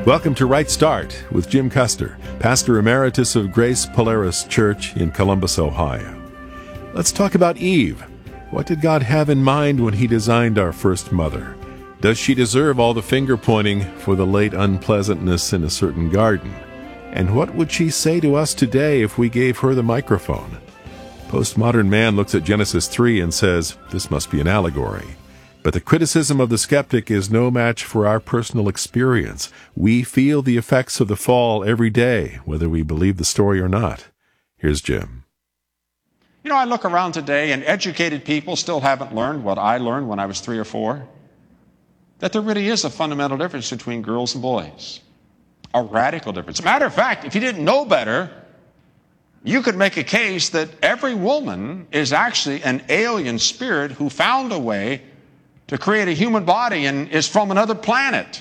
Welcome to Right Start with Jim Custer, Pastor Emeritus of Grace Polaris Church in Columbus, Ohio. Let's talk about Eve. What did God have in mind when He designed our first mother? Does she deserve all the finger-pointing for the late unpleasantness in a certain garden? And what would she say to us today if we gave her the microphone? Postmodern man looks at Genesis 3 and says, this must be an allegory. But the criticism of the skeptic is no match for our personal experience. We feel the effects of the fall every day, whether we believe the story or not. Here's Jim. You know, I look around today and educated people still haven't learned what I learned when I was 3 or 4. That there really is a fundamental difference between girls and boys. A radical difference. Matter of fact, if you didn't know better, you could make a case that every woman is actually an alien spirit who found a way to create a human body and is from another planet.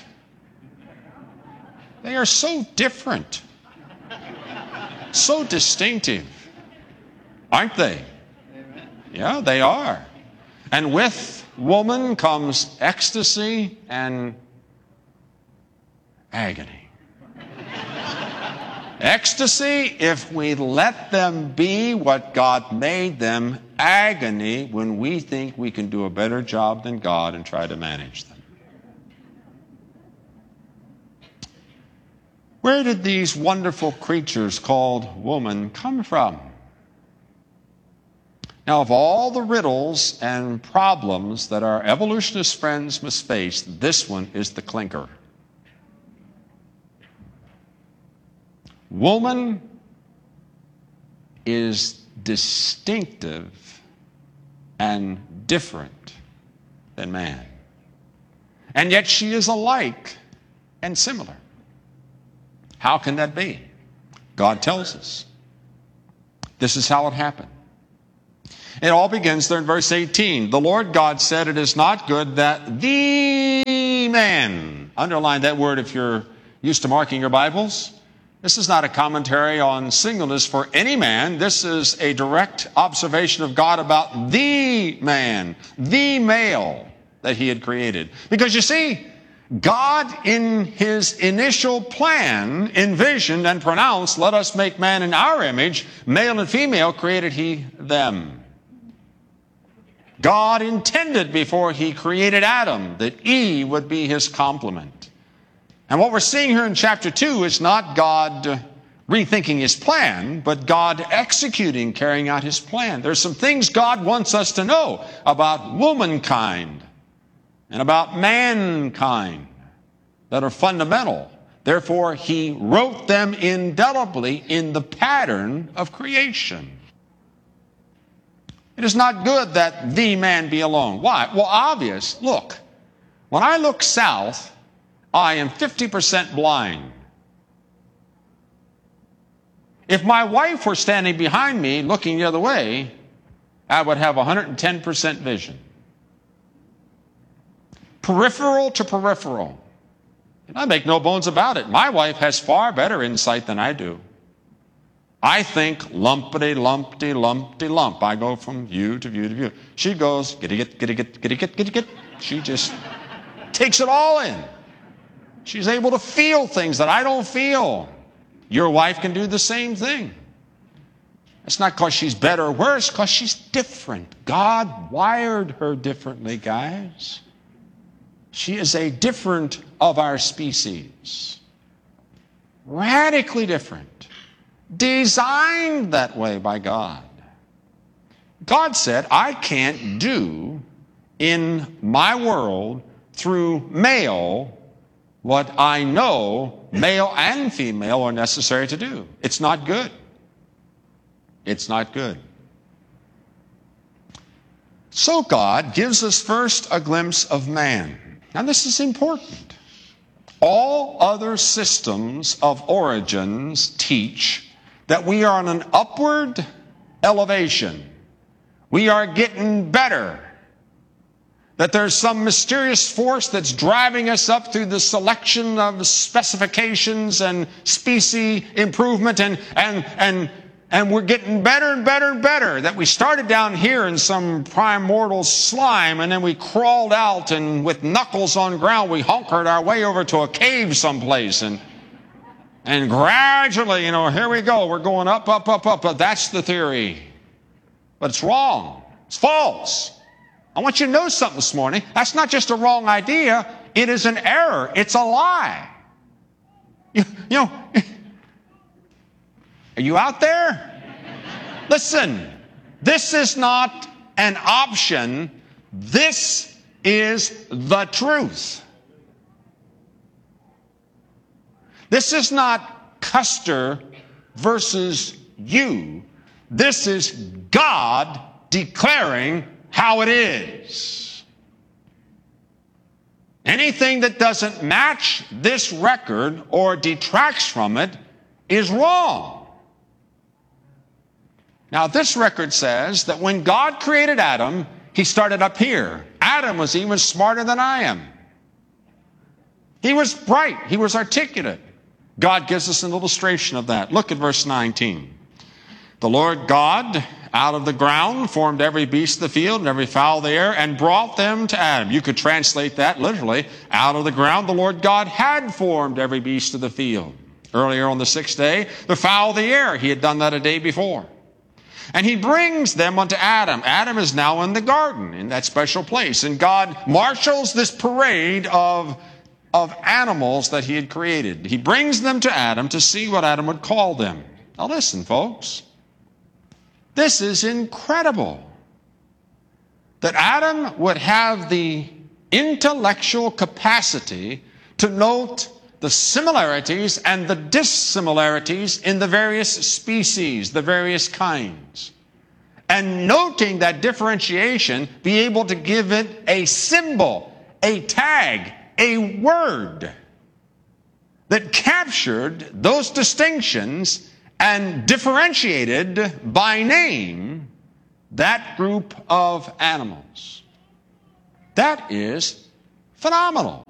They are so different, so distinctive, aren't they? Yeah, they are. And with woman comes ecstasy and agony. Ecstasy if we let them be what God made them. Agony when we think we can do a better job than God and try to manage them. Where did these wonderful creatures called woman come from? Now, of all the riddles and problems that our evolutionist friends must face, this one is the clinker. Woman is distinctive and different than man. And yet she is alike and similar. How can that be? God tells us. This is how it happened. It all begins there in verse 18. The Lord God said, it is not good that the man, underline that word if you're used to marking your Bibles. This is not a commentary on singleness for any man. This is a direct observation of God about the man, the male that He had created. Because you see, God in His initial plan envisioned and pronounced, let us make man in our image, male and female created He them. God intended before He created Adam that Eve would be his complement. And what we're seeing here in chapter 2 is not God rethinking His plan, but God executing, carrying out His plan. There's some things God wants us to know about womankind and about mankind that are fundamental. Therefore, He wrote them indelibly in the pattern of creation. It is not good that the man be alone. Why? Well, obvious. Look, when I look south, I am 50% blind. If my wife were standing behind me looking the other way, I would have 110% vision. Peripheral to peripheral. And I make no bones about it. My wife has far better insight than I do. I think lumpity, lumpty, lumpty, lump. I go from view to view to view. She goes, get. She just takes it all in. She's able to feel things that I don't feel. Your wife can do the same thing. It's not because she's better or worse, because she's different. God wired her differently, guys. She is a different of our species. Radically different. Designed that way by God. God said, I can't do in my world through male what I know male and female are necessary to do. It's not good. It's not good. So God gives us first a glimpse of man. Now this is important. All other systems of origins teach that we are on an upward elevation. We are getting better. That there's some mysterious force that's driving us up through the selection of specifications and species improvement and And we're getting better and better and better. That we started down here in some primordial slime, and then we crawled out, and with knuckles on ground, we hunkered our way over to a cave someplace. And gradually, here we go. We're going up, up, up, up. But that's the theory. But it's wrong. It's false. I want you to know something this morning. That's not just a wrong idea. It is an error. It's a lie. Are you out there? Listen, this is not an option. This is the truth. This is not Custer versus you. This is God declaring how it is. Anything that doesn't match this record or detracts from it is wrong. Now, this record says that when God created Adam, he started up here. Adam was even smarter than I am. He was bright. He was articulate. God gives us an illustration of that. Look at verse 19. The Lord God out of the ground formed every beast of the field and every fowl of the air and brought them to Adam. You could translate that literally. Out of the ground, the Lord God had formed every beast of the field. Earlier on the sixth day, the fowl of the air. He had done that a day before. And he brings them unto Adam. Adam is now in the garden, in that special place. And God marshals this parade of animals that he had created. He brings them to Adam to see what Adam would call them. Now listen, folks. This is incredible. That Adam would have the intellectual capacity to note the similarities and the dissimilarities in the various species, the various kinds. And noting that differentiation, be able to give it a symbol, a tag, a word that captured those distinctions and differentiated by name that group of animals. That is phenomenal.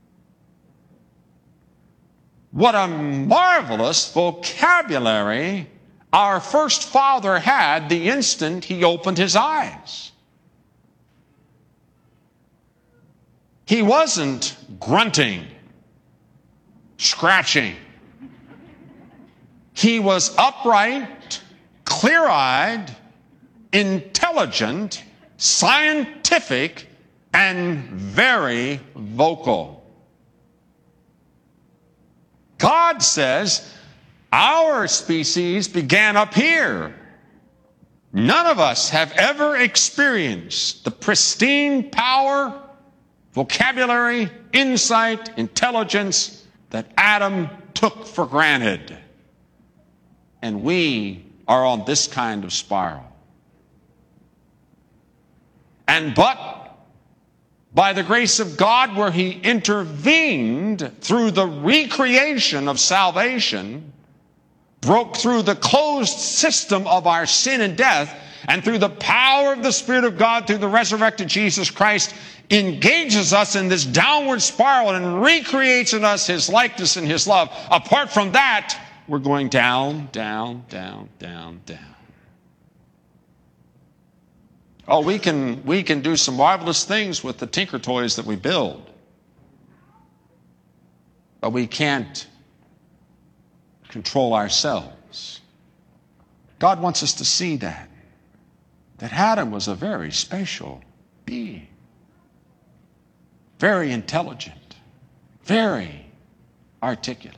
What a marvelous vocabulary our first father had the instant he opened his eyes. He wasn't grunting, scratching. He was upright, clear-eyed, intelligent, scientific, and very vocal. God says our species began up here. None of us have ever experienced the pristine power, vocabulary, insight, intelligence that Adam took for granted. And we are on this kind of spiral. But by the grace of God, where he intervened through the recreation of salvation, broke through the closed system of our sin and death, and through the power of the Spirit of God, through the resurrected Jesus Christ, engages us in this downward spiral and recreates in us his likeness and his love. Apart from that, we're going down, down, down, down, down. Oh, we can do some marvelous things with the tinker toys that we build. But we can't control ourselves. God wants us to see that Adam was a very special being. Very intelligent. Very articulate.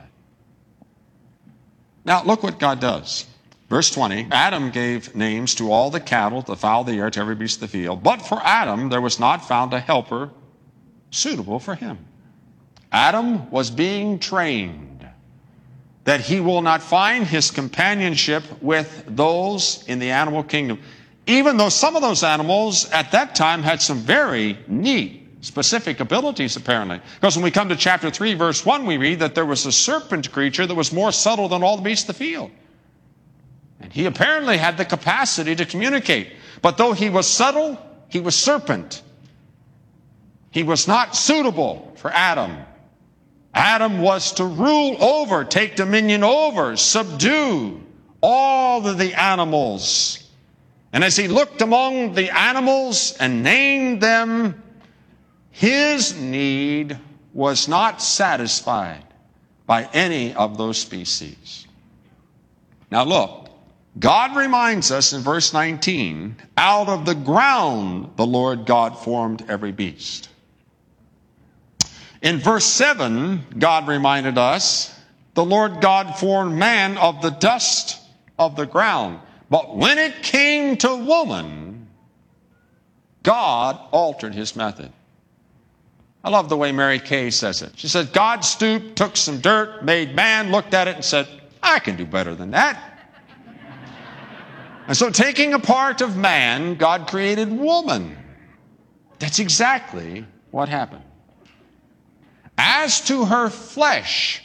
Now, look what God does. Verse 20, Adam gave names to all the cattle, the fowl of the air, to every beast of the field. But for Adam there was not found a helper suitable for him. Adam was being trained that he will not find his companionship with those in the animal kingdom. Even though some of those animals at that time had some very neat, specific abilities, apparently. Because when we come to chapter 3, verse 1, we read that there was a serpent creature that was more subtle than all the beasts of the field. And he apparently had the capacity to communicate. But though he was subtle, he was serpent. He was not suitable for Adam. Adam was to rule over, take dominion over, subdue all of the animals. And as he looked among the animals and named them, his need was not satisfied by any of those species. Now look, God reminds us in verse 19, out of the ground the Lord God formed every beast. In verse 7, God reminded us, the Lord God formed man of the dust of the ground. But when it came to woman, God altered his method. I love the way Mary Kay says it. She says, God stooped, took some dirt, made man, looked at it and said, I can do better than that. And so taking a part of man, God created woman. That's exactly what happened. As to her flesh,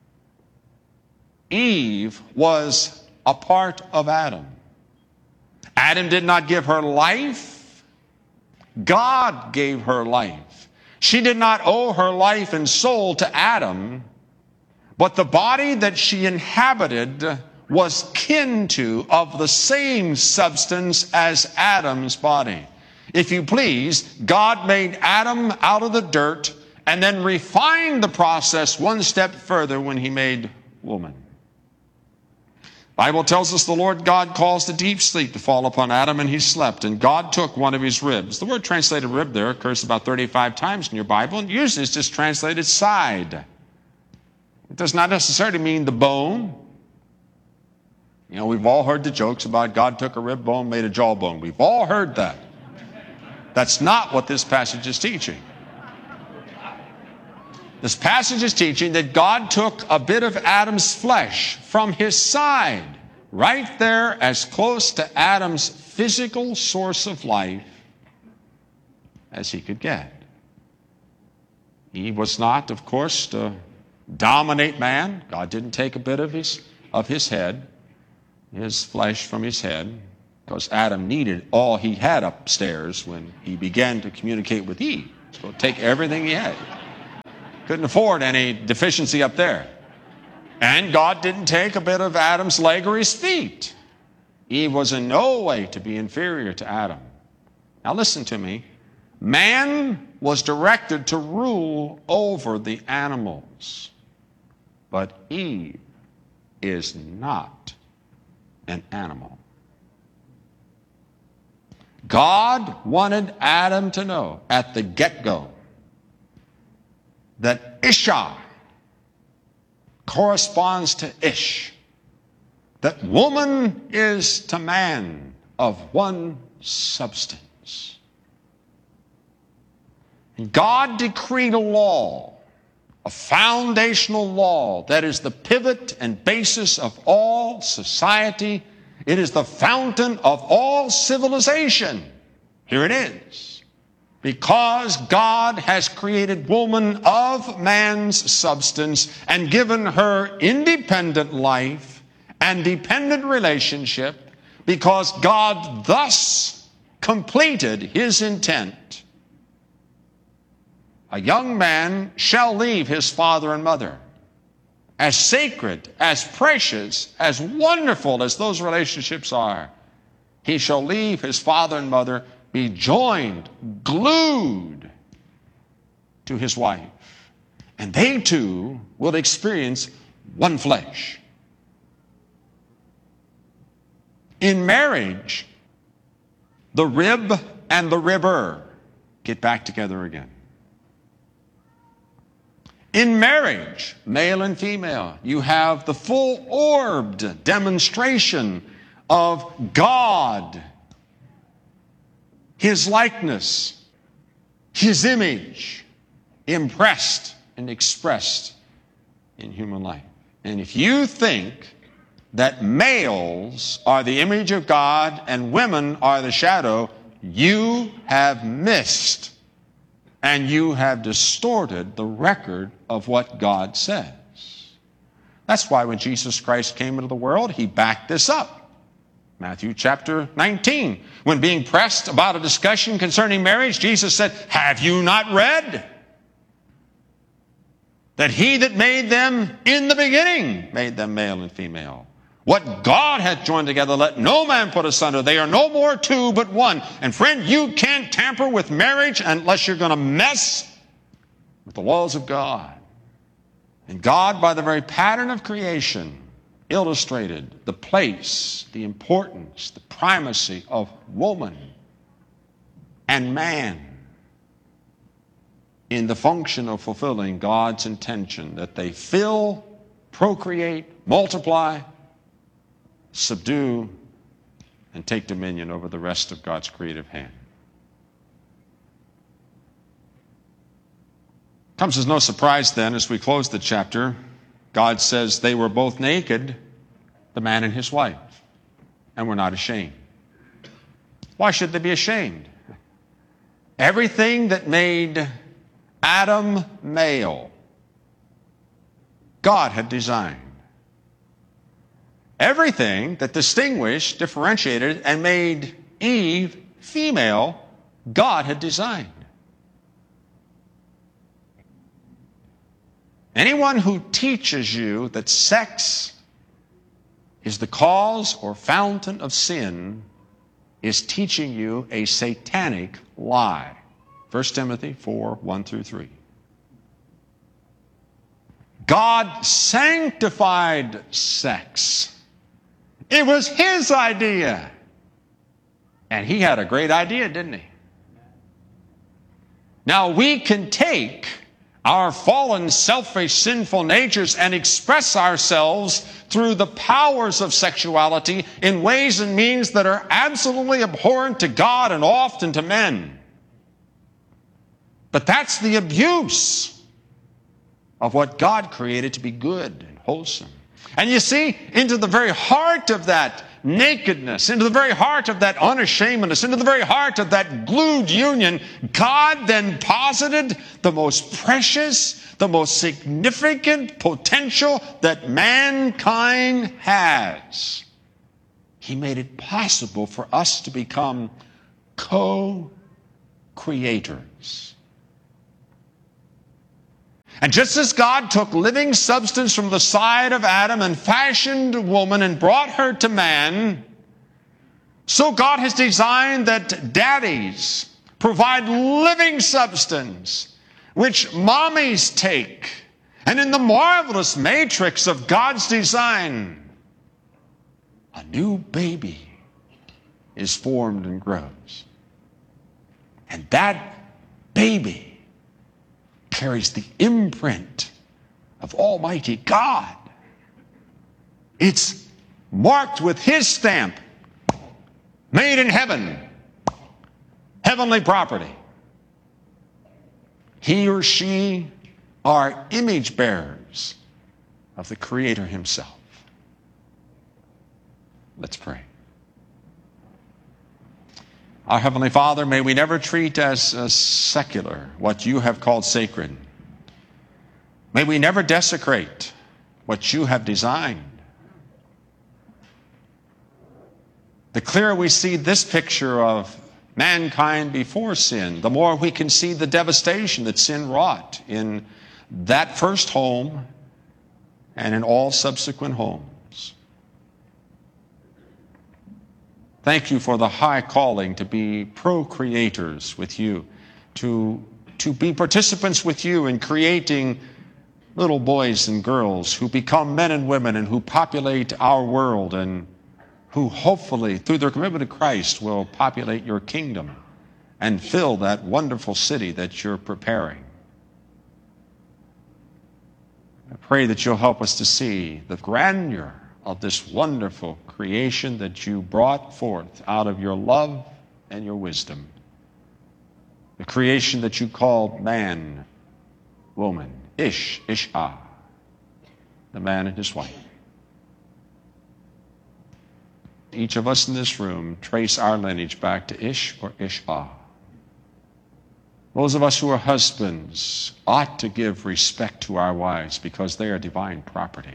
Eve was a part of Adam. Adam did not give her life. God gave her life. She did not owe her life and soul to Adam, but the body that she inhabited was kin to, of the same substance as Adam's body. If you please, God made Adam out of the dirt and then refined the process one step further when he made woman. Bible tells us the Lord God caused a deep sleep to fall upon Adam, and he slept, and God took one of his ribs. The word translated rib there occurs about 35 times in your Bible, and usually it's just translated side. It does not necessarily mean the bone. You know, we've all heard the jokes about God took a rib bone, made a jawbone. We've all heard that. That's not what this passage is teaching. This passage is teaching that God took a bit of Adam's flesh from his side, right there as close to Adam's physical source of life as he could get. He was not, of course, to dominate man. God didn't take a bit of his head, his flesh from his head, because Adam needed all he had upstairs when he began to communicate with Eve. So take everything he had. Couldn't afford any deficiency up there. And God didn't take a bit of Adam's leg or his feet. Eve was in no way to be inferior to Adam. Now listen to me. Man was directed to rule over the animals. But Eve is not an animal. God wanted Adam to know at the get-go that Isha corresponds to Ish, that woman is to man of one substance. And God decreed a law, a foundational law that is the pivot and basis of all society. It is the fountain of all civilization. Here it is. Because God has created woman of man's substance and given her independent life and dependent relationship, because God thus completed his intent. A young man shall leave his father and mother. As sacred, as precious, as wonderful as those relationships are, he shall leave his father and mother, be joined, glued to his wife. And they two will experience one flesh. In marriage, the rib and the ribber get back together again. In marriage, male and female, you have the full-orbed demonstration of God, his likeness, his image, impressed and expressed in human life. And if you think that males are the image of God and women are the shadow, you have missed and you have distorted the record of what God says. That's why when Jesus Christ came into the world, he backed this up. Matthew chapter 19. When being pressed about a discussion concerning marriage, Jesus said, have you not read that he that made them in the beginning made them male and female? What God hath joined together, let no man put asunder. They are no more two, but one. And friend, you can't tamper with marriage unless you're going to mess with the laws of God. And God, by the very pattern of creation, illustrated the place, the importance, the primacy of woman and man in the function of fulfilling God's intention that they fill, procreate, multiply, subdue, and take dominion over the rest of God's creative hand. Comes as no surprise then, as we close the chapter, God says they were both naked, the man and his wife, and were not ashamed. Why should they be ashamed? Everything that made Adam male, God had designed. Everything that distinguished, differentiated, and made Eve female, God had designed. Anyone who teaches you that sex is the cause or fountain of sin is teaching you a satanic lie. 1 Timothy 4, 1 through 3. God sanctified sex. It was His idea. And He had a great idea, didn't He? Now we can take our fallen, selfish, sinful natures and express ourselves through the powers of sexuality in ways and means that are absolutely abhorrent to God and often to men. But that's the abuse of what God created to be good and wholesome. And you see, into the very heart of that nakedness, into the very heart of that unashamedness, into the very heart of that glued union, God then posited the most precious, the most significant potential that mankind has. He made it possible for us to become co-creators. And just as God took living substance from the side of Adam and fashioned woman and brought her to man, so God has designed that daddies provide living substance, which mommies take. And in the marvelous matrix of God's design, a new baby is formed and grows. And that baby carries the imprint of Almighty God. It's marked with His stamp, made in heaven, heavenly property. He or she are image bearers of the Creator Himself. Let's pray. Our Heavenly Father, may we never treat as secular what You have called sacred. May we never desecrate what You have designed. The clearer we see this picture of mankind before sin, the more we can see the devastation that sin wrought in that first home and in all subsequent homes. Thank You for the high calling to be procreators with You, to be participants with You in creating little boys and girls who become men and women and who populate our world and who hopefully, through their commitment to Christ, will populate Your kingdom and fill that wonderful city that You're preparing. I pray that You'll help us to see the grandeur of this wonderful creation that You brought forth out of Your love and Your wisdom. The creation that You called man, woman, Isha, the man and his wife. Each of us in this room trace our lineage back to Ish or Isha. Those of us who are husbands ought to give respect to our wives because they are divine property.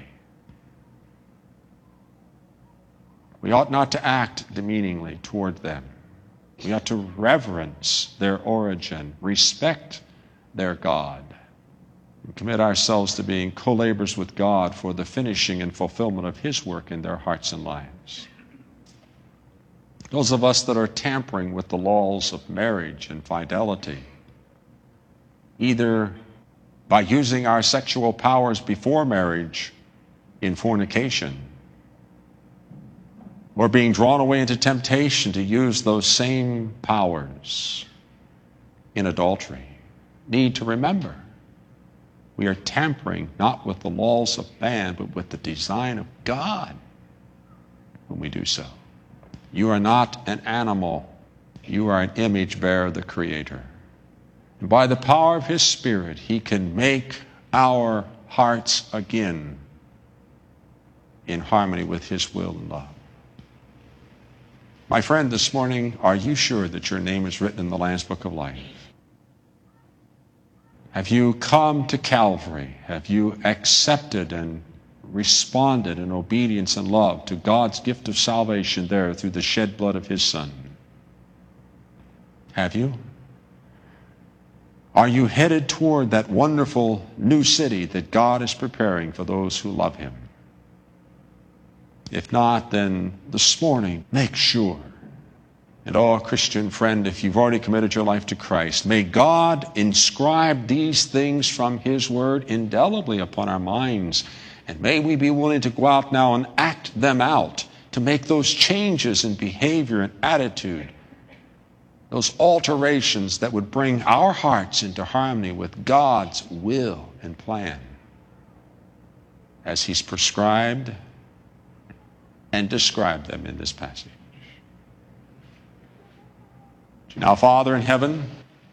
We ought not to act demeaningly toward them. We ought to reverence their origin, respect their God, and commit ourselves to being co-laborers with God for the finishing and fulfillment of His work in their hearts and lives. Those of us that are tampering with the laws of marriage and fidelity, either by using our sexual powers before marriage in fornication, or being drawn away into temptation to use those same powers in adultery, need to remember we are tampering not with the laws of man, but with the design of God when we do so. You are not an animal. You are an image bearer of the Creator. And by the power of His Spirit, He can make our hearts again in harmony with His will and love. My friend, this morning, are you sure that your name is written in the Lamb's Book of Life? Have you come to Calvary? Have you accepted and responded in obedience and love to God's gift of salvation there through the shed blood of His Son? Have you? Are you headed toward that wonderful new city that God is preparing for those who love Him? If not, then this morning, make sure. And Christian friend, if you've already committed your life to Christ, may God inscribe these things from His Word indelibly upon our minds. And may we be willing to go out now and act them out, to make those changes in behavior and attitude, those alterations that would bring our hearts into harmony with God's will and plan as He's prescribed and described them in this passage. Now, Father in heaven,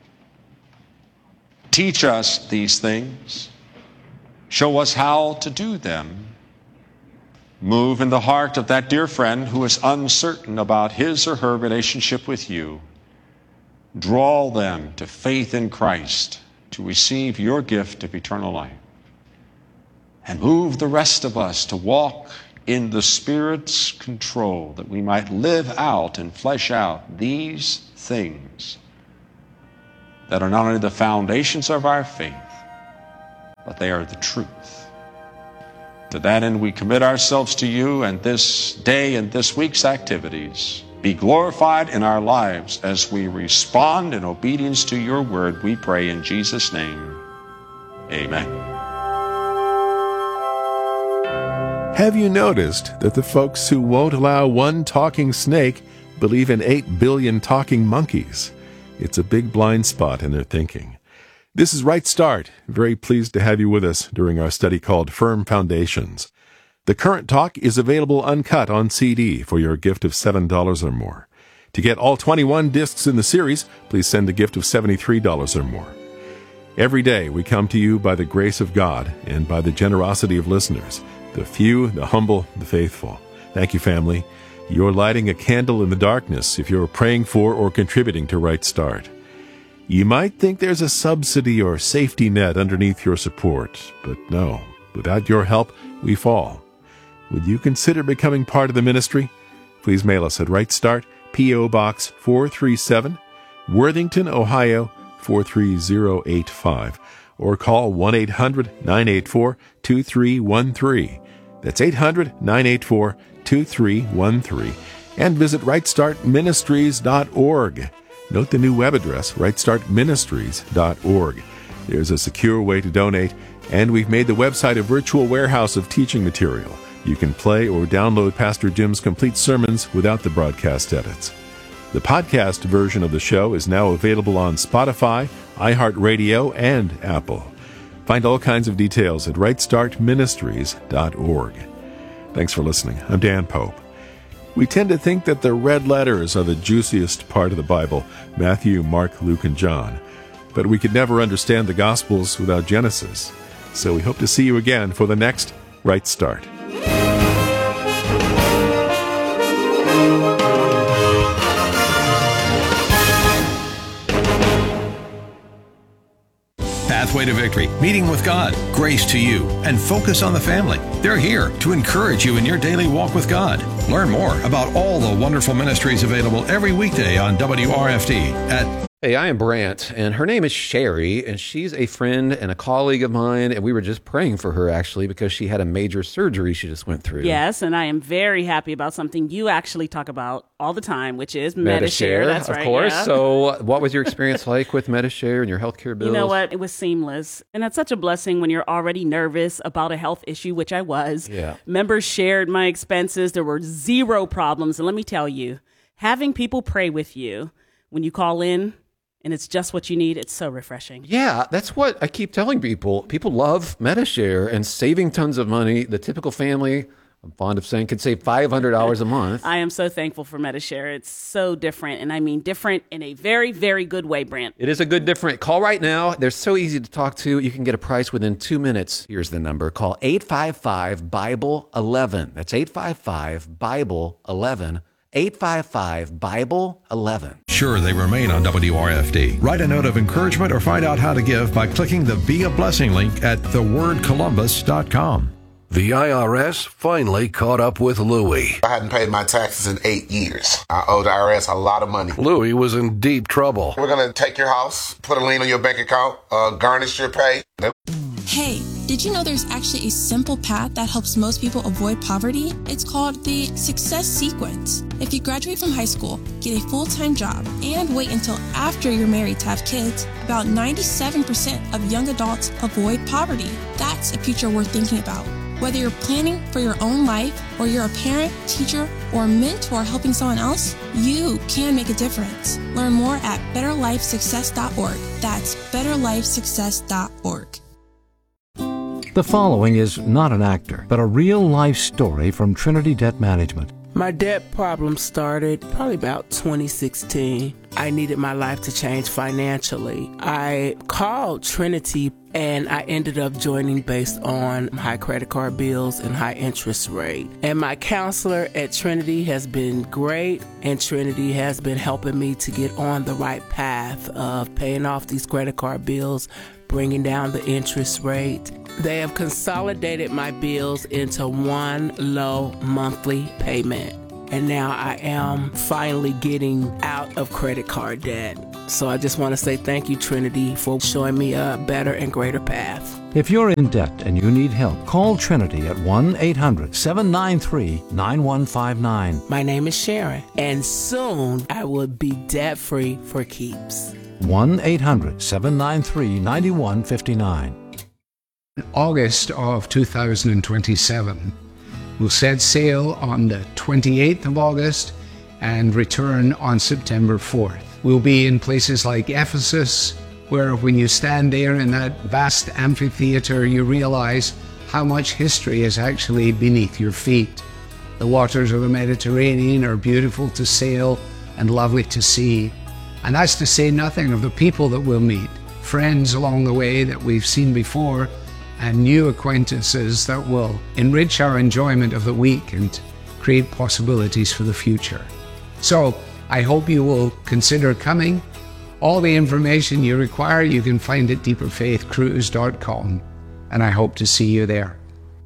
teach us these things. Show us how to do them. Move in the heart of that dear friend who is uncertain about his or her relationship with you. Draw them to faith in Christ to receive your gift of eternal life. And move the rest of us to walk in the Spirit's control, that we might live out and flesh out these things that are not only the foundations of our faith, but they are the truth. To that end, we commit ourselves to you and this day and this week's activities. Be glorified in our lives as we respond in obedience to your word, we pray in Jesus' name. Amen. Have you noticed that the folks who won't allow one talking snake believe in 8 billion talking monkeys? It's a big blind spot in their thinking. This is Right Start. Very pleased to have you with us during our study called Firm Foundations. The current talk is available uncut on CD for your gift of $7 or more. To get all 21 discs in the series, please send a gift of $73 or more. Every day we come to you by the grace of God and by the generosity of listeners, the few, the humble, the faithful. Thank you, family. You're lighting a candle in the darkness if you're praying for or contributing to Right Start. You might think there's a subsidy or safety net underneath your support, but no. Without your help, we fall. Would you consider becoming part of the ministry? Please mail us at Right Start, P.O. Box 437, Worthington, Ohio 43085, or call 1-800-984-2313. That's 800-984-2313, and visit rightstartministries.org. Note the new web address, rightstartministries.org. There's a secure way to donate, and we've made the website a virtual warehouse of teaching material. You can play or download Pastor Jim's complete sermons without the broadcast edits. The podcast version of the show is now available on Spotify, iHeartRadio, and Apple. Find all kinds of details at rightstartministries.org. Thanks for listening. I'm Dan Pope. We tend to think that the red letters are the juiciest part of the Bible, Matthew, Mark, Luke, and John. But we could never understand the Gospels without Genesis. So we hope to see you again for the next Right Start. Pathway to Victory, Meeting with God, Grace to You, and Focus on the Family. They're here to encourage you in your daily walk with God. Learn more about all the wonderful ministries available every weekday on WRFD at Hey, I am Brant, and her name is Sherry, and she's a friend and a colleague of mine, and we were just praying for her, actually, because she had a major surgery she just went through. Yes, and I am very happy about something you actually talk about all the time, which is Medi-Share. That's right. Of course. Yeah. So what was your experience like with Medi-Share and your healthcare bills? You know what? It was seamless. And that's such a blessing when you're already nervous about a health issue, which I was. Yeah. Members shared my expenses. There were zero problems. And let me tell you, having people pray with you when you call in, and it's just what you need, it's so refreshing. Yeah, that's what I keep telling people. People love Medi-Share and saving tons of money. The typical family, I'm fond of saying, could save $500 a month. I am so thankful for Medi-Share. It's so different, and I mean different in a very, very good way, Brant. It is a good different. Call right now. They're so easy to talk to. You can get a price within 2 minutes. Here's the number. Call 855-BIBLE-11. That's 855-BIBLE-11. 855-BIBLE-11. Sure, they remain on WRFD. Write a note of encouragement or find out how to give by clicking the Be a Blessing link at thewordcolumbus.com. The IRS finally caught up with Louie. I hadn't paid my taxes in 8 years. I owe the IRS a lot of money. Louie was in deep trouble. We're going to take your house, put a lien on your bank account, garnish your pay. Hey, did you know there's actually a simple path that helps most people avoid poverty? It's called the Success Sequence. If you graduate from high school, get a full-time job, and wait until after you're married to have kids, about 97% of young adults avoid poverty. That's a future worth thinking about. Whether you're planning for your own life, or you're a parent, teacher, or mentor helping someone else, you can make a difference. Learn more at betterlifesuccess.org. That's betterlifesuccess.org. The following is not an actor, but a real-life story from Trinity Debt Management. My debt problem started probably about 2016. I needed my life to change financially. I called Trinity and I ended up joining based on high credit card bills and high interest rate. And my counselor at Trinity has been great, and Trinity has been helping me to get on the right path of paying off these credit card bills, bringing down the interest rate. They have consolidated my bills into one low monthly payment. And now I am finally getting out of credit card debt. So I just want to say thank you, Trinity, for showing me a better and greater path. If you're in debt and you need help, call Trinity at 1-800-793-9159. My name is Sharon, and soon I will be debt-free for keeps. 1-800-793-9159. August of 2027. We'll set sail on the 28th of August and return on September 4th. We'll be in places like Ephesus, where when you stand there in that vast amphitheater, you realize how much history is actually beneath your feet. The waters of the Mediterranean are beautiful to sail and lovely to see. And that's to say nothing of the people that we'll meet, friends along the way that we've seen before, and new acquaintances that will enrich our enjoyment of the week and create possibilities for the future. So I hope you will consider coming. All the information you require you can find at deeperfaithcruise.com, and I hope to see you there.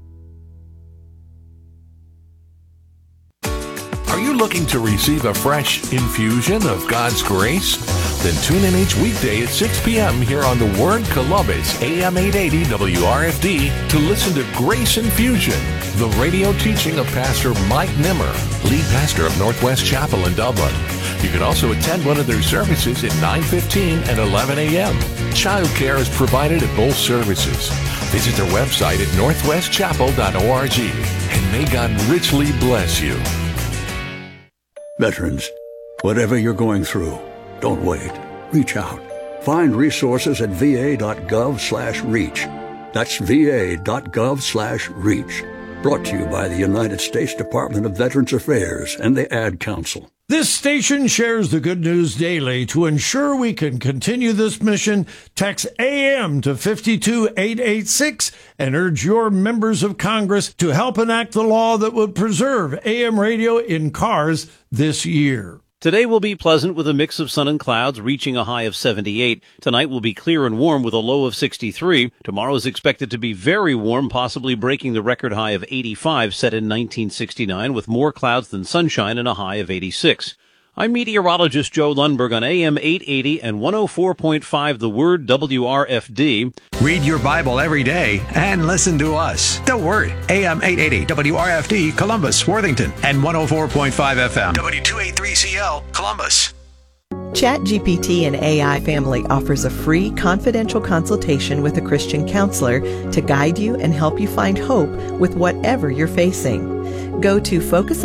Are you looking to receive a fresh infusion of God's grace? Then tune in each weekday at 6 p.m. here on The Word Columbus, AM 880 WRFD, to listen to Grace Infusion, the radio teaching of Pastor Mike Nimmer, lead pastor of Northwest Chapel in Dublin. You can also attend one of their services at 9:15 and 11 a.m. Childcare is provided at both services. Visit their website at northwestchapel.org, and may God richly bless you. Veterans, whatever you're going through, don't wait. Reach out. Find resources at va.gov/reach. That's va.gov/reach. Brought to you by the United States Department of Veterans Affairs and the Ad Council. This station shares the good news daily. To ensure we can continue this mission, text AM to 52886 and urge your members of Congress to help enact the law that would preserve AM radio in cars this year. Today will be pleasant with a mix of sun and clouds, reaching a high of 78. Tonight will be clear and warm with a low of 63. Tomorrow is expected to be very warm, possibly breaking the record high of 85 set in 1969, with more clouds than sunshine and a high of 86. I'm meteorologist Joe Lundberg on AM 880 and 104.5 The Word WRFD. Read your Bible every day and listen to us. The Word, AM 880 WRFD, Columbus, Worthington, and 104.5 FM, W283CL, Columbus. ChatGPT and AI Family offers a free, confidential consultation with a Christian counselor to guide you and help you find hope with whatever you're facing. Go to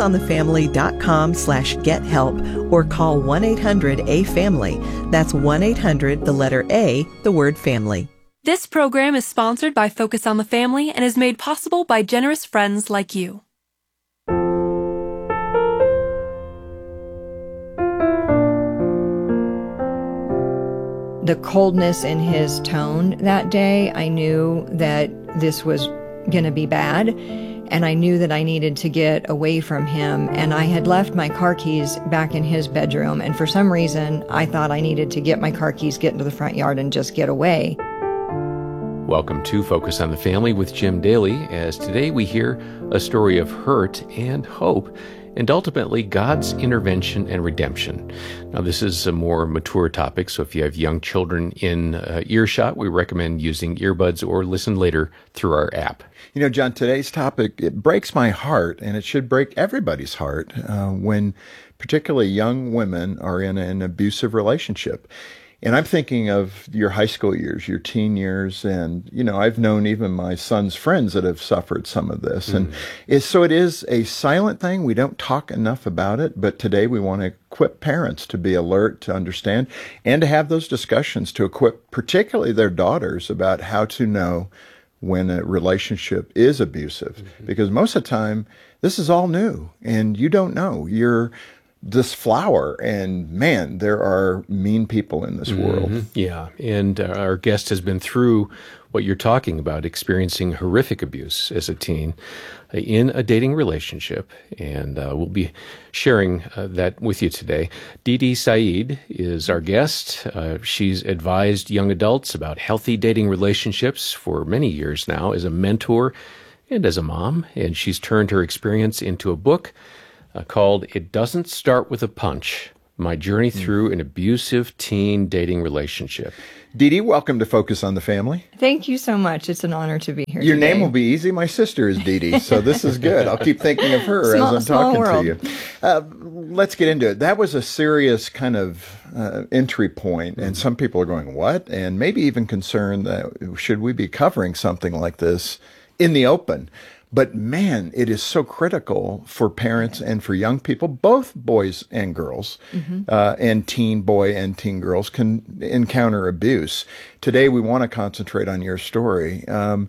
focusonthefamily.com/gethelp or call 1-800-A-FAMILY. That's 1-800, the letter A, the word family. This program is sponsored by Focus on the Family and is made possible by generous friends like you. The coldness in his tone that day, I knew that this was going to be bad. And I knew that I needed to get away from him. And I had left my car keys back in his bedroom. And for some reason, I thought I needed to get my car keys, get into the front yard, and just get away. Welcome to Focus on the Family with Jim Daly, as today we hear a story of hurt and hope, and ultimately God's intervention and redemption. Now, this is a more mature topic, so if you have young children in earshot, we recommend using earbuds or listen later through our app. You know, John, today's topic, it breaks my heart, and it should break everybody's heart when particularly young women are in an abusive relationship. And I'm thinking of your high school years, your teen years, and, you know, I've known even my son's friends that have suffered some of this. And so it is a silent thing. We don't talk enough about it, but today we want to equip parents to be alert, to understand, and to have those discussions, to equip particularly their daughters about how to know when a relationship is abusive. Because most of the time, this is all new, and you don't know. You're this flower, and man, there are mean people in this world. Yeah, and our guest has been through what you're talking about, experiencing horrific abuse as a teen in a dating relationship, and we'll be sharing that with you today. Didi Saeed is our guest. She's advised young adults about healthy dating relationships for many years now as a mentor and as a mom, and she's turned her experience into a book called It Doesn't Start with a Punch, My Journey Through an Abusive Teen Dating Relationship. Didi, welcome to Focus on the Family. Thank you so much. It's an honor to be here Your today. name will be easy. My sister is Didi, so this is good. I'll keep thinking of her as I'm talking world. to you. Let's get into it. That was a serious kind of entry point, and some people are going, what? And maybe even concerned that should we be covering something like this in the open? But man, it is so critical for parents and for young people, both boys and girls, and teen boy and teen girls can encounter abuse. Today, we want to concentrate on your story.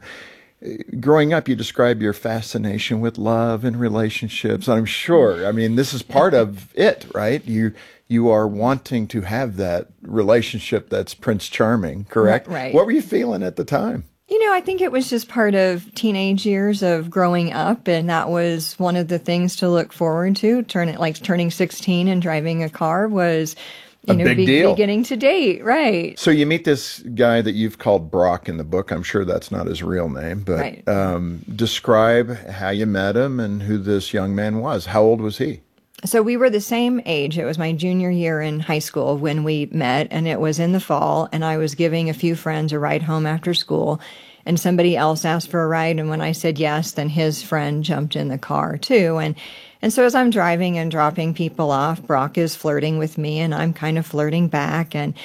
Growing up, you describe your fascination with love and relationships. I'm sure, I mean, this is part of it, right? You are wanting to have that relationship that's Prince Charming, correct? Right. What were you feeling at the time? You know, I think it was just part of teenage years of growing up, and that was one of the things to look forward to. Turning 16 and driving a car was, beginning to date, right? So you meet this guy that you've called Brock in the book. I'm sure that's not his real name, but right. Describe how you met him and who this young man was. How old was he? So we were the same age. It was my junior year in high school when we met, and it was in the fall, and I was giving a few friends a ride home after school, and somebody else asked for a ride, and when I said yes, then his friend jumped in the car too. And so as I'm driving and dropping people off, Brock is flirting with me, and I'm kind of flirting back, and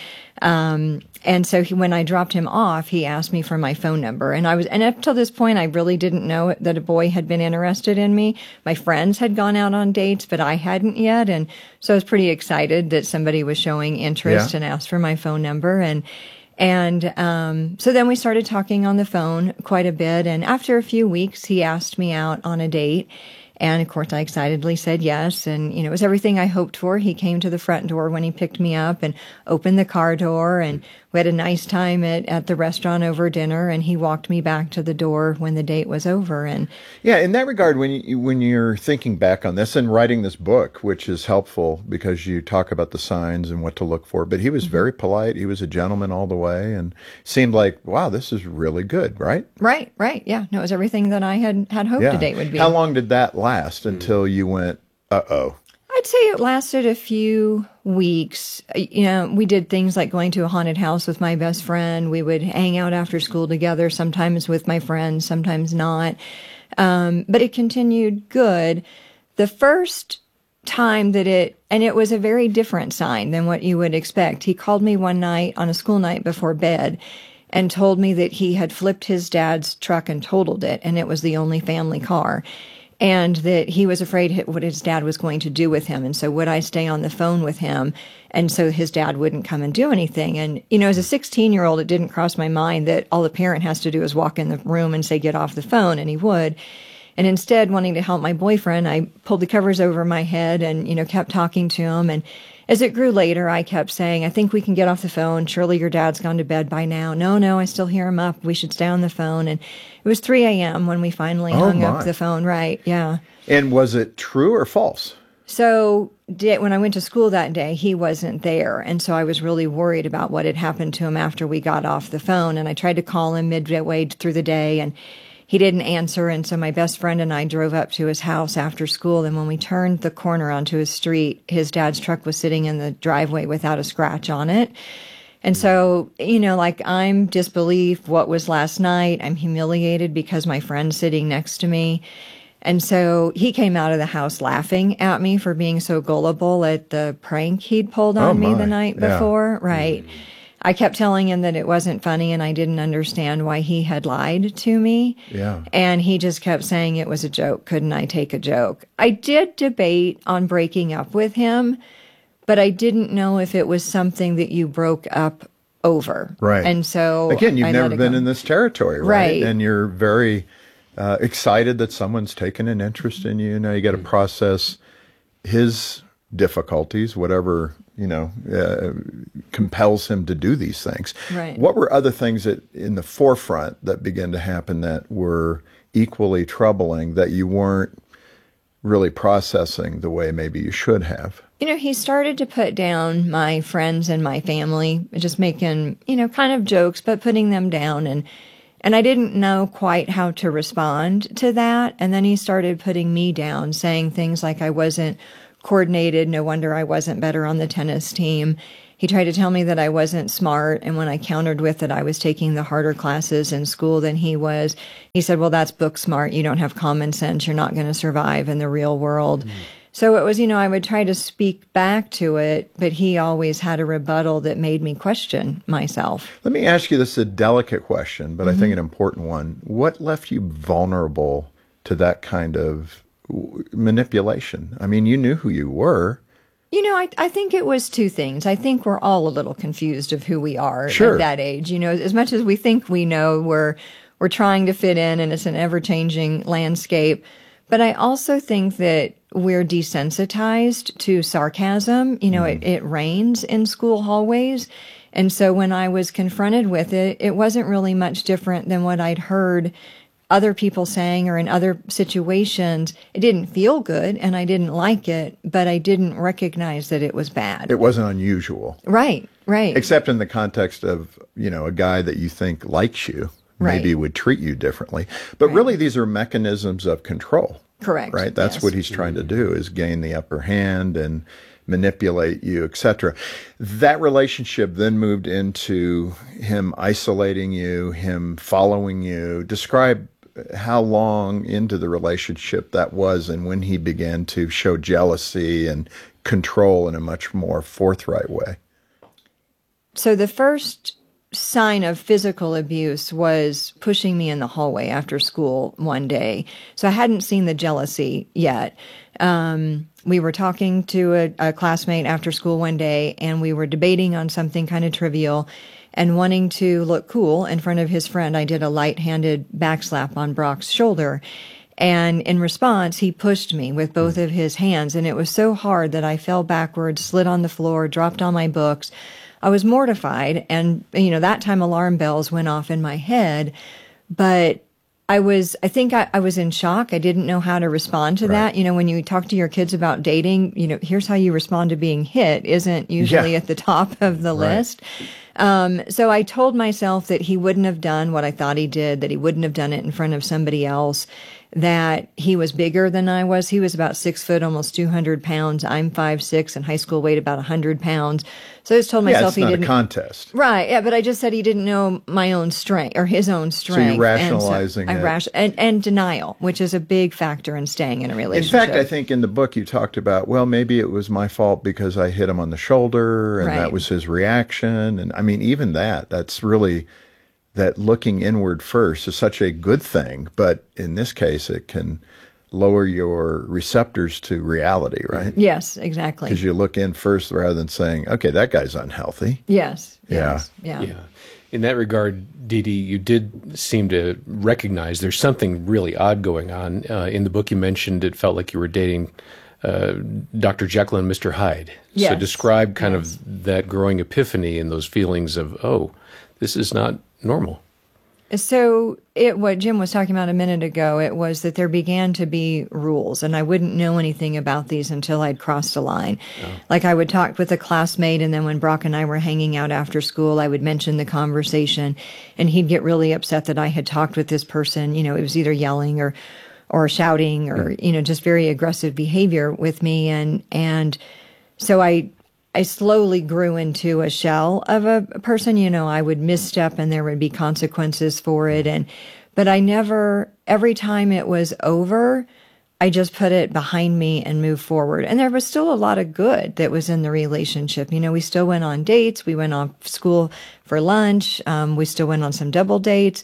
so when I dropped him off, he asked me for my phone number. And up till this point, I really didn't know that a boy had been interested in me. My friends had gone out on dates, but I hadn't yet. And so I was pretty excited that somebody was showing interest and asked for my phone number. And so then we started talking on the phone quite a bit. And after a few weeks, he asked me out on a date. And of course, I excitedly said yes. And, it was everything I hoped for. He came to the front door when he picked me up and opened the car door. And we had a nice time at the restaurant over dinner. And he walked me back to the door when the date was over. And yeah, in that regard, when you're thinking back on this and writing this book, which is helpful because you talk about the signs and what to look for, but he was very polite. He was a gentleman all the way and seemed like, wow, this is really good, right? Right. Yeah. No, it was everything that I had hoped a date would be. How long did that last until you went, uh-oh? I'd say it lasted a few weeks. You know, we did things like going to a haunted house with my best friend. We would hang out after school together, sometimes with my friends, sometimes not. But it continued good. The first time that it was a very different sign than what you would expect. He called me one night on a school night before bed and told me that he had flipped his dad's truck and totaled it, and it was the only family car. And that he was afraid what his dad was going to do with him. And so would I stay on the phone with him? And so his dad wouldn't come and do anything. And, you know, as a 16-year-old, it didn't cross my mind that all the parent has to do is walk in the room and say, get off the phone. And he would. And instead, wanting to help my boyfriend, I pulled the covers over my head and, you know, kept talking to him. And as it grew later, I kept saying, I think we can get off the phone. Surely your dad's gone to bed by now. No, I still hear him up. We should stay on the phone. And it was 3 a.m. when we finally hung up the phone. Right, yeah. And was it true or false? So when I went to school that day, he wasn't there. And so I was really worried about what had happened to him after we got off the phone. And I tried to call him midway through the day, and he didn't answer. And so my best friend and I drove up to his house after school. And when we turned the corner onto his street, his dad's truck was sitting in the driveway without a scratch on it. And so, you know, like, I'm disbelief. What was last night? I'm humiliated because my friend's sitting next to me. And so he came out of the house laughing at me for being so gullible at the prank he'd pulled on me the night before. Right. I kept telling him that it wasn't funny and I didn't understand why he had lied to me. Yeah. And he just kept saying it was a joke. Couldn't I take a joke? I did debate on breaking up with him, but I didn't know if it was something that you broke up over. Right. And so again, you've never been in this territory, right? And you're very excited that someone's taken an interest in you. Now you got to process his difficulties, whatever, you know, compels him to do these things. Right. What were other things that in the forefront that began to happen that were equally troubling that you weren't really processing the way maybe you should have? You know, he started to put down my friends and my family, just making, you know, kind of jokes, but putting them down. And I didn't know quite how to respond to that. And then he started putting me down, saying things like I wasn't coordinated. No wonder I wasn't better on the tennis team. He tried to tell me that I wasn't smart. And when I countered with that I was taking the harder classes in school than he was, he said, well, that's book smart. You don't have common sense. You're not going to survive in the real world. So it was, you know, I would try to speak back to it, but he always had a rebuttal that made me question myself. Let me ask you, this is a delicate question, but I think an important one. What left you vulnerable to that kind of manipulation? I mean, you knew who you were. You know, I think it was two things. I think we're all a little confused of who we are at that age. You know, as much as we think we know, we're trying to fit in, and it's an ever-changing landscape. But I also think that we're desensitized to sarcasm. You know, it rains in school hallways. And so when I was confronted with it, it wasn't really much different than what I'd heard other people saying or in other situations. It didn't feel good and I didn't like it, but I didn't recognize that it was bad. It wasn't unusual. Right. Except in the context of, you know, a guy that you think likes you. Maybe would treat you differently. But really, these are mechanisms of control. Correct. Right? That's what he's trying to do, is gain the upper hand and manipulate you, etc. That relationship then moved into him isolating you, him following you. Describe how long into the relationship that was and when he began to show jealousy and control in a much more forthright way. So the first sign of physical abuse was pushing me in the hallway after school one day. So I hadn't seen the jealousy yet. We were talking to a classmate after school one day, and we were debating on something kind of trivial, and wanting to look cool in front of his friend, I did a light-handed backslap on Brock's shoulder. And in response, he pushed me with both of his hands, and it was so hard that I fell backwards, slid on the floor, dropped all my books. I was mortified, and, you know, that time alarm bells went off in my head, but I think I was in shock. I didn't know how to respond to that. You know, when you talk to your kids about dating, you know, here's how you respond to being hit isn't usually at the top of the list. So I told myself that he wouldn't have done what I thought he did, that he wouldn't have done it in front of somebody else. that he was bigger than I was. He was about 6 foot, almost 200 pounds. I'm 5'6", in high school weighed about 100 pounds. So I just told myself he didn't. It's not a contest. Right, yeah, but I just said he didn't know my own strength, or his own strength. So you're rationalizing it. And denial, which is a big factor in staying in a relationship. In fact, I think in the book you talked about, well, maybe it was my fault because I hit him on the shoulder, and that was his reaction. And I mean, even that's really, that looking inward first is such a good thing, but in this case, it can lower your receptors to reality, right? Yes, exactly. Because you look in first rather than saying, okay, that guy's unhealthy. Yes. Yeah. In that regard, Dee Dee, you did seem to recognize there's something really odd going on. In the book you mentioned it felt like you were dating Dr. Jekyll and Mr. Hyde. Yes. So describe kind of that growing epiphany and those feelings of, oh, this is not normal. So what Jim was talking about a minute ago, it was that there began to be rules, and I wouldn't know anything about these until I'd crossed a line. Oh. Like I would talk with a classmate, and then when Brock and I were hanging out after school, I would mention the conversation, and he'd get really upset that I had talked with this person. You know, it was either yelling or shouting or, you know, just very aggressive behavior with me. And so I slowly grew into a shell of a person. You know, I would misstep and there would be consequences for it. But I never, every time it was over, I just put it behind me and moved forward. And there was still a lot of good that was in the relationship. You know, we still went on dates. We went off school for lunch. We still went on some double dates.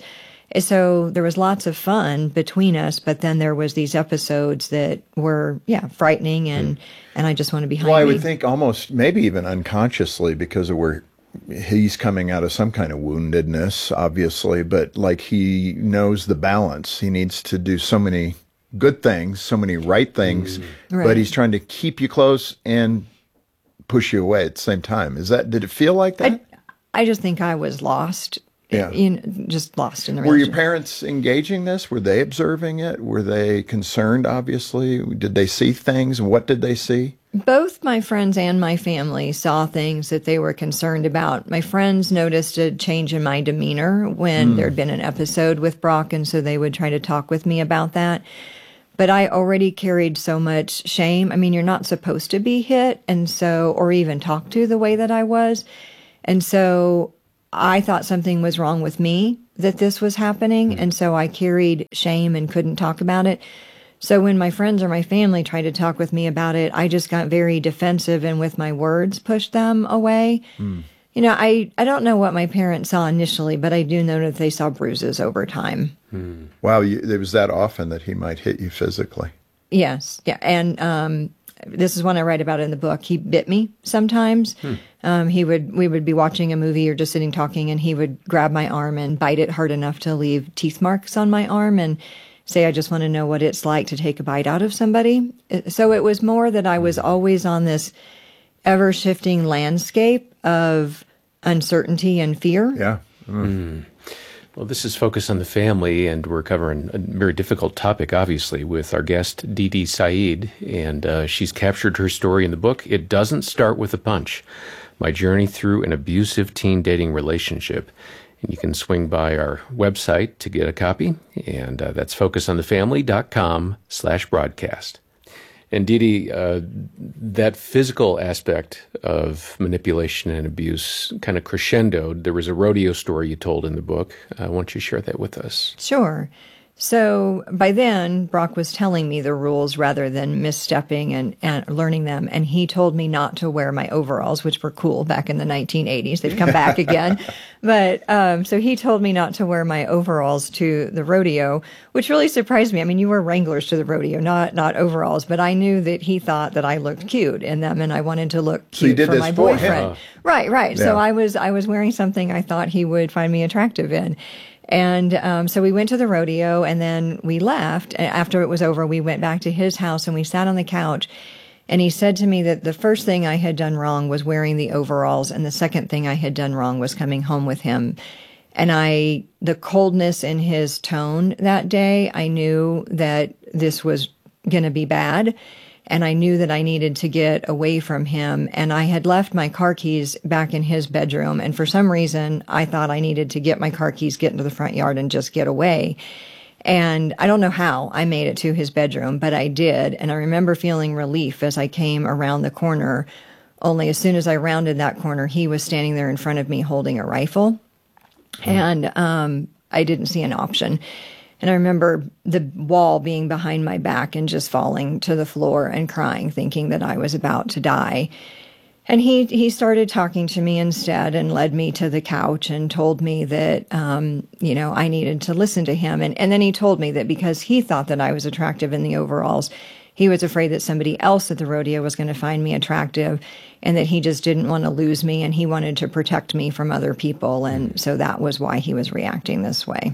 So there was lots of fun between us, but then there was these episodes that were, frightening, and I just want to be behind me. Well, I would think almost, maybe even unconsciously, because of where he's coming out of some kind of woundedness, obviously, but like he knows the balance. He needs to do so many good things, so many right things, but he's trying to keep you close and push you away at the same time. Did it feel like that? I just think I was lost. Yeah. Just lost in the relationship. Were your parents engaging this? Were they observing it? Were they concerned, obviously? Did they see things? And what did they see? Both my friends and my family saw things that they were concerned about. My friends noticed a change in my demeanor when there'd been an episode with Brock, and so they would try to talk with me about that. But I already carried so much shame. I mean, you're not supposed to be hit, and so, or even talked to the way that I was. And so I thought something was wrong with me, that this was happening, and so I carried shame and couldn't talk about it. So when my friends or my family tried to talk with me about it, I just got very defensive and with my words pushed them away. You know, I don't know what my parents saw initially, but I do know that they saw bruises over time. Wow, it was that often that he might hit you physically. Yes, yeah, and this is one I write about in the book. He bit me sometimes. We would be watching a movie or just sitting talking, and he would grab my arm and bite it hard enough to leave teeth marks on my arm and say, I just want to know what it's like to take a bite out of somebody. So it was more that I was always on this ever-shifting landscape of uncertainty and fear. Yeah. Well, this is Focus on the Family, and we're covering a very difficult topic, obviously, with our guest, Dee Dee Saeed, and she's captured her story in the book, It Doesn't Start with a Punch, My Journey Through an Abusive Teen Dating Relationship. And you can swing by our website to get a copy, and that's focusonthefamily.com/broadcast. And Dee Dee, that physical aspect of manipulation and abuse kind of crescendoed. There was a rodeo story you told in the book. Why don't you share that with us? Sure. So by then, Brock was telling me the rules rather than misstepping and learning them. And he told me not to wear my overalls, which were cool back in the 1980s. They've come back again. But so he told me not to wear my overalls to the rodeo, which really surprised me. I mean, you wear Wranglers to the rodeo, not overalls. But I knew that he thought that I looked cute in them, and I wanted to look cute for my boyfriend. Right. Yeah. So I was wearing something I thought he would find me attractive in. And so we went to the rodeo, and then we left. After it was over, we went back to his house, and we sat on the couch. And he said to me that the first thing I had done wrong was wearing the overalls, and the second thing I had done wrong was coming home with him. And the coldness in his tone that day, I knew that this was going to be bad. And I knew that I needed to get away from him. And I had left my car keys back in his bedroom. And for some reason, I thought I needed to get my car keys, get into the front yard, and just get away. And I don't know how I made it to his bedroom, but I did. And I remember feeling relief as I came around the corner. Only as soon as I rounded that corner, he was standing there in front of me holding a rifle. And I didn't see an option. And I remember the wall being behind my back and just falling to the floor and crying, thinking that I was about to die. And he started talking to me instead and led me to the couch and told me that, I needed to listen to him. And then he told me that because he thought that I was attractive in the overalls, he was afraid that somebody else at the rodeo was going to find me attractive and that he just didn't want to lose me and he wanted to protect me from other people. And so that was why he was reacting this way.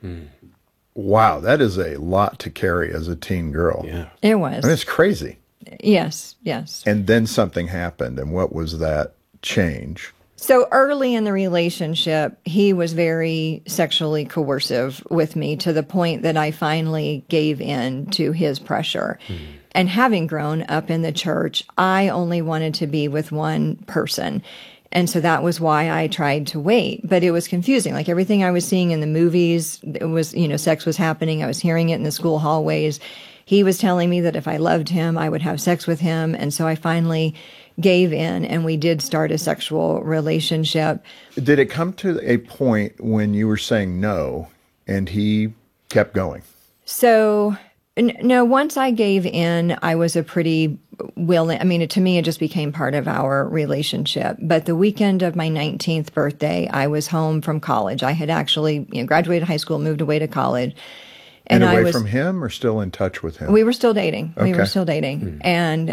Wow, that is a lot to carry as a teen girl. Yeah. It was. I mean, it's crazy. Yes. And then something happened. And what was that change? So early in the relationship, he was very sexually coercive with me to the point that I finally gave in to his pressure. And having grown up in the church, I only wanted to be with one person. And so that was why I tried to wait. But it was confusing. Like everything I was seeing in the movies, it was, sex was happening. I was hearing it in the school hallways. He was telling me that if I loved him, I would have sex with him. And so I finally gave in and we did start a sexual relationship. Did it come to a point when you were saying no and he kept going? So, no, once I gave in, I was a pretty willing, to me, it just became part of our relationship. But the weekend of my 19th birthday, I was home from college. I had actually graduated high school, moved away to college. And away from him or still in touch with him? We were still dating. Okay. We were still dating. And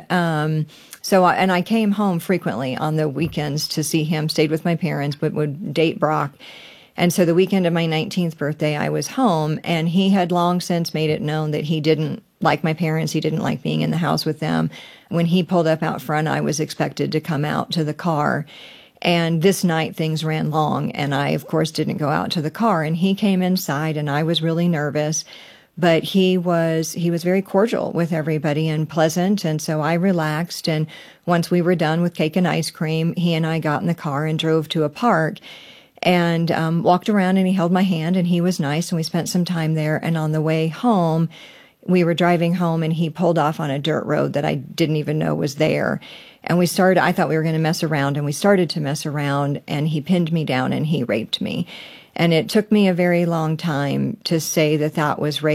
I came home frequently on the weekends to see him, stayed with my parents, but would date Brock. And so the weekend of my 19th birthday, I was home, and he had long since made it known that he didn't like my parents. He didn't like being in the house with them. When he pulled up out front, I was expected to come out to the car. And this night, things ran long, and I, of course, didn't go out to the car. And he came inside, and I was really nervous. But he was very cordial with everybody and pleasant, and so I relaxed. And once we were done with cake and ice cream, he and I got in the car and drove to a park and walked around, and he held my hand, and he was nice, and we spent some time there. And on the way home, we were driving home, and he pulled off on a dirt road that I didn't even know was there. And I thought we were going to mess around, and we started to mess around, and he pinned me down and he raped me. And it took me a very long time to say that was rape.